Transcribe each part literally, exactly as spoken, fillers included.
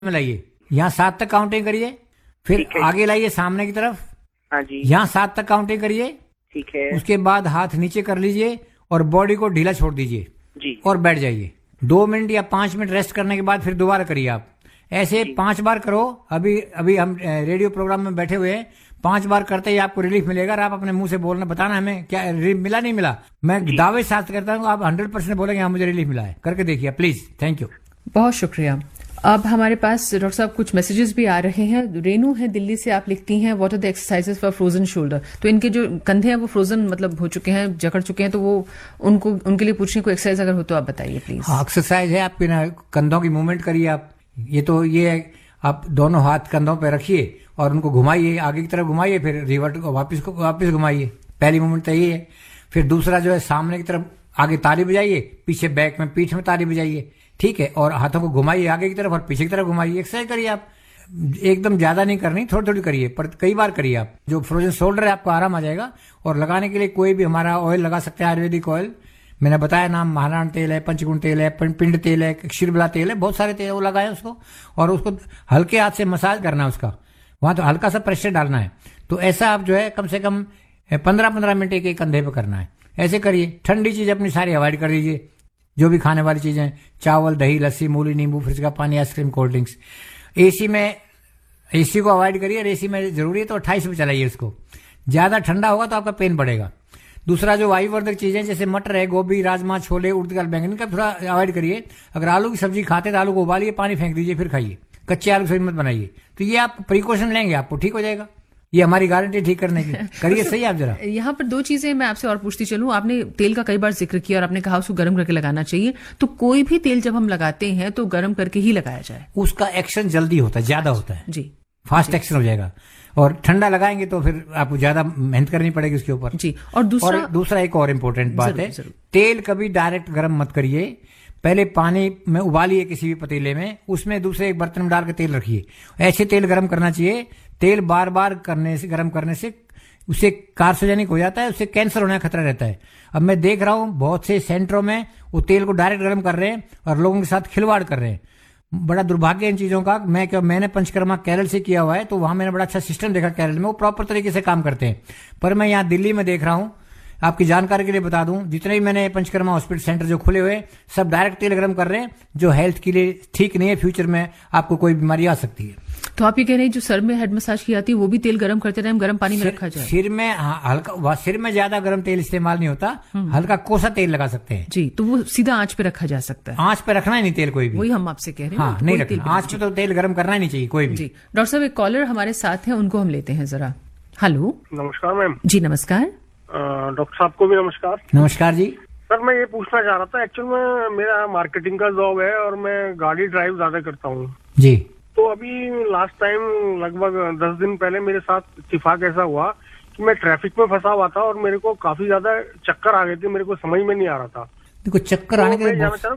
में लाइए, यहाँ सात तक काउंटिंग करिए, फिर आगे लाइए सामने की तरफ। हाँ जी। यहाँ सात तक काउंटिंग करिए। ठीक है। उसके बाद हाथ नीचे कर लीजिए और बॉडी को ढीला छोड़ दीजिए जी। और बैठ जाइए। दो मिनट या पांच मिनट रेस्ट करने के बाद फिर दोबारा करिए। आप ऐसे पांच बार करो। अभी अभी हम रेडियो प्रोग्राम में बैठे हुए हैं, पांच बार करते ही आपको रिलीफ मिलेगा। और आप अपने मुंह से बोलना, बताना हमें क्या रिलीफ मिला नहीं मिला। मैं दावे साथ करता हूँ, आप हंड्रेड परसेंट बोलेंगे हाँ मुझे रिलीफ मिला है। करके देखिए प्लीज। थैंक यू, बहुत शुक्रिया। अब हमारे पास डॉक्टर साहब कुछ मैसेजेस भी आ रहे हैं। रेनू है दिल्ली से, आप लिखती हैं what are the exercises for frozen shoulder. तो इनके जो कंधे हैं वो फ्रोजन मतलब हो चुके हैं, जकड़ चुके हैं, तो वो उनको उनके लिए पूछने को एक्सरसाइज अगर हो तो आप बताइए प्लीज। हाँ, एक्सरसाइज है आपके ना, कंधों की मूवमेंट करिए आप। ये तो ये है, आप दोनों हाथ कंधों पे रखिए और उनको घुमाइए, आगे की तरफ घुमाइए, फिर रिवर्ट वापस को वापस घुमाइए। पहली मूवमेंट तो ये है। फिर दूसरा जो है, सामने की तरफ आगे ताली बजाइए, पीछे बैक में पीठ में ताली बजाइए, ठीक है। और हाथों को घुमाइए आगे की तरफ और पीछे की तरफ घुमाइए। एक्सरसाइज करिए आप, एकदम ज्यादा नहीं करनी, थोड़ी थोड़ी करिए, पर कई बार करिए आप। जो फ्रोजन शोल्डर है आपको आराम आ जाएगा। और लगाने के लिए कोई भी हमारा ऑयल लगा सकते हैं, आयुर्वेदिक ऑयल। मैंने बताया नाम, महाराण तेल है, पंचगुण तेल है, पिंड तेल है, क्षीरबला तेल है, बहुत सारे तेल वो लगाए उसको। और उसको हल्के हाथ से मसाज करना है उसका, वहां तो हल्का सा प्रेशर डालना है। तो ऐसा आप जो है कम से कम पंद्रह पंद्रह मिनट एक एक कंधे पे करना है। ऐसे करिए। ठंडी चीज अपनी सारी अवॉइड कर दीजिए, जो भी खाने वाली चीजें, चावल, दही, लस्सी, मूली, नींबू, फ्रिज का पानी, आइसक्रीम, कोल्ड ड्रिंक्स। एसी में एसी को अवॉइड करिए। और एसी में जरूरी है तो अट्ठाईस में चलाइए उसको। ज्यादा ठंडा होगा तो आपका पेन बढ़ेगा। दूसरा जो वायुवर्धक चीजें जैसे मटर है, गोभी, राजमा, छोले, उड़द दाल, बैंगन का थोड़ा अवॉइड करिए। अगर आलू की सब्जी खाते हैं तो आलू को उबालिए, पानी फेंक दीजिए, फिर खाइए। कच्चे आलू की सब्जी मत बनाइए। तो ये आप प्रिकॉशन लेंगे, आपको ठीक हो जाएगा। ये हमारी गारंटी ठीक करने की। करिए सही आप जरा। यहाँ पर दो चीजें मैं आपसे और पूछती चलूं। आपने तेल का कई बार जिक्र किया और आपने कहा उसको गर्म करके लगाना चाहिए। तो कोई भी तेल जब हम लगाते हैं तो गर्म करके ही लगाया जाए। उसका एक्शन जल्दी होता है, ज्यादा होता है जी, फास्ट एक्शन हो जाएगा। और ठंडा लगाएंगे तो फिर आपको ज्यादा मेहनत करनी पड़ेगी उसके ऊपर जी। और दूसरा और दूसरा एक और इम्पोर्टेंट बात है, तेल कभी डायरेक्ट गर्म मत करिए। पहले पानी में उबालिए किसी भी पतीले में, उसमें दूसरे एक बर्तन में डाल के तेल रखिए। ऐसे तेल गर्म करना चाहिए। तेल बार बार करने से, गर्म करने से उससे कार्सिनोजेनिक हो जाता है, उससे कैंसर होने का खतरा रहता है। अब मैं देख रहा हूं बहुत से सेंटरों में वो तेल को डायरेक्ट गर्म कर रहे हैं और लोगों के साथ खिलवाड़ कर रहे हैं। बड़ा दुर्भाग्य इन चीजों का। मैं क्या मैंने पंचकर्मा केरल से किया हुआ है, तो वहां मैंने बड़ा अच्छा सिस्टम देखा केरल में, वो प्रॉपर तरीके से काम करते हैं। पर मैं यहाँ दिल्ली में देख रहा हूँ, आपकी जानकारी के लिए बता दूं, जितने भी मैंने पंचकर्मा हॉस्पिटल सेंटर जो खुले हुए, सब डायरेक्ट तेल गर्म कर रहे हैं, जो हेल्थ के लिए ठीक नहीं है। फ्यूचर में आपको कोई बीमारी आ सकती है। तो आप ये कह रहे हैं जो सर में हेड मसाज की जाती है वो भी तेल गर्म करते रहे, गर्म पानी में रखा जाए। सिर में हल्का, सिर में ज्यादा गर्म तेल इस्तेमाल नहीं होता, हल्का कोसा तेल लगा सकते हैं जी। तो वो सीधा आंच पे रखा जा सकता है। आंच पे रखना ही नहीं तेल कोई भी। वही हम आपसे कह रहे हैं। हाँ, नहीं रखना आंच पे, तो तेल गर्म करना ही नहीं चाहिए कोई भी। जी डॉक्टर साहब, एक कॉलर हमारे साथ है, उनको हम लेते हैं जरा। हेलो, नमस्कार मैम। जी नमस्कार। डॉक्टर साहब को भी नमस्कार। नमस्कार जी। सर मैं ये पूछना चाह रहा था, एक्चुअल में मेरा मार्केटिंग का जॉब है और मैं गाड़ी ड्राइव ज्यादा करता हूँ जी। तो अभी लास्ट टाइम लगभग दस दिन पहले मेरे साथ इत्तेफाक ऐसा हुआ कि मैं ट्रैफिक में फंसा हुआ था और मेरे को काफी ज्यादा चक्कर आ गए थे। मेरे को समझ में नहीं आ रहा था। देखो चक्कर आने के लिए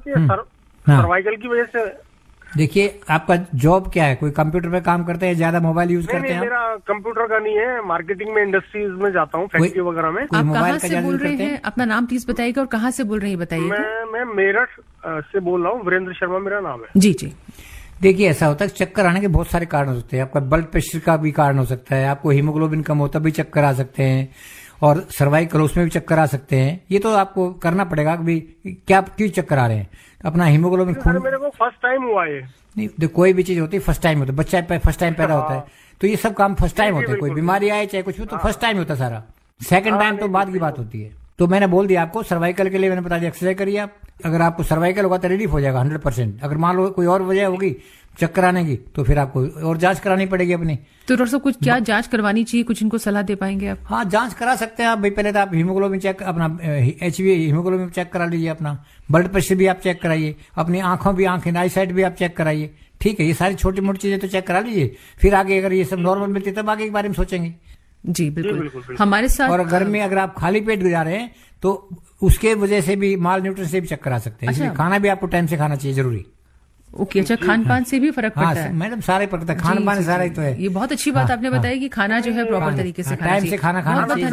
सर्वाइकल की वजह से। देखिए आपका जॉब क्या है? कोई कंप्यूटर पे काम करते हैं, ज्यादा मोबाइल यूज करते हैं? मेरा कंप्यूटर का नहीं है, मार्केटिंग में, इंडस्ट्रीज में जाता हूँ, फैक्ट्री वगैरह में। आप कहाँ से बोल रहे हैं? अपना नाम प्लीज बताइएगा और कहाँ से बोल रहे हैं बताइए। मैं मैं मेरठ से बोल रहा हूँ, वीरेंद्र शर्मा मेरा नाम है। जी जी। देखिए ऐसा होता है, चक्कर आने के बहुत सारे कारण हो सकते हैं। आपका ब्लड प्रेशर का भी कारण हो सकता है, आपको हीमोग्लोबिन कम होता भी चक्कर आ सकते हैं, और सर्वाइकल उसमें भी चक्कर आ सकते हैं। ये तो आपको करना पड़ेगा कि क्या क्यों चक्कर आ रहे हैं। अपना हीमोग्लोबिन खून, मेरे को फर्स्ट टाइम हुआ है। नहीं तो कोई भी चीज होती है फर्स्ट टाइम होता है, बच्चा फर्स्ट टाइम पैदा होता है, तो ये सब काम फर्स्ट टाइम होता है। कोई बीमारी आए चाहे कुछ भी, तो फर्स्ट टाइम होता है सारा। सेकंड टाइम तो बाद की बात होती है। तो मैंने बोल दिया आपको, सर्वाइकल के लिए मैंने बता दिया, एक्सरसाइज करिए आप। अगर आपको सर्वाइकल होगा तो रिलीफ हो जाएगा हंड्रेड परसेंट। अगर मान लो कोई और वजह होगी चक्कर आने की, तो फिर आपको और जांच करानी पड़ेगी अपनी। तो डॉक्टर साहब कुछ क्या जांच करवानी चाहिए, कुछ इनको सलाह दे पाएंगे आप? हाँ, जांच करा सकते हैं आप भाई। पहले तो आप हीमोग्लोबिन चेक, अपना एच बी हीमोग्लोबिन चेक करा लीजिए, अपना ब्लड प्रेशर भी आप चेक कराइए, अपनी आंखों भी, आंखें आई साइड भी आप चेक कराइए। ठीक है, ये सारी छोटी मोटी चीजें तो चेक करा लीजिए। फिर आगे अगर ये सब नॉर्मल मिलती है तब आगे के बारे में सोचेंगे। जी बिल्कुल, बिल्कुल, बिल्कुल। हमारे साथ। और घर में अगर आप खाली पेट गुजार रहे हैं तो उसके वजह से भी, माल न्यूट्रिशन से भी चक्कर आ सकते हैं। अच्छा। इसलिए खाना भी आपको टाइम से खाना चाहिए, जरूरी। ओके, अच्छा, खान पान से भी फर्क पड़ता है? मैडम सारे पड़ता है, खान पान सारा ही तो है। ये बहुत अच्छी बात आपने बताई कि खाना जो है प्रॉपर तरीके से खाना टाइम से खाना खाना चाहिए।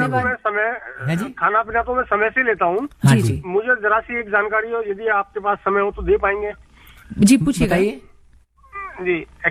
समय खाना पीना तो मैं समय से लेता हूँ। जी जी। मुझे जरा सी एक जानकारी हो, यदि आपके पास समय हो तो दे पाएंगे? जी पूछिए। जी